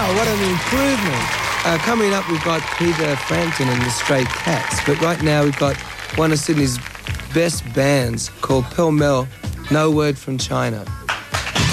Wow, what an improvement. Coming up, we've got Peter Frampton and the Stray Cats. But right now, we've got one of Sydney's best bands called Pell Mell, No Word from China.